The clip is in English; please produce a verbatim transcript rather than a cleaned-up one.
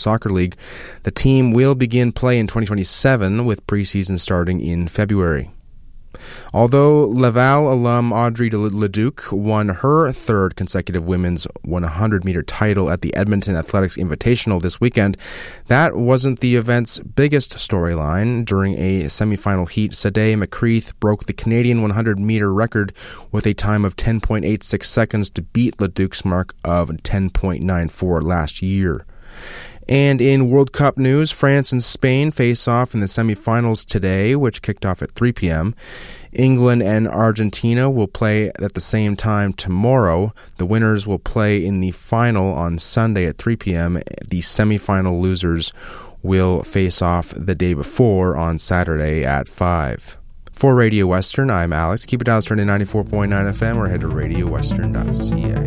Soccer League. The team will begin play in twenty twenty-seven, with preseason starting in February. Although Laval alum Audrey Leduc won her third consecutive women's one hundred meter title at the Edmonton Athletics Invitational this weekend, that wasn't the event's biggest storyline. During a semifinal heat, Sade McCreath broke the Canadian one hundred meter record with a time of ten point eight six seconds to beat Leduc's mark of ten point nine four last year. And in World Cup news, France and Spain face off in the semifinals today, which kicked off at three p.m. England and Argentina will play at the same time tomorrow. The winners will play in the final on Sunday at three p.m. The semifinal losers will face off the day before on Saturday at five. For Radio Western, I'm Alex. Keep it dialed to ninety-four point nine F M or head to radio western dot c a.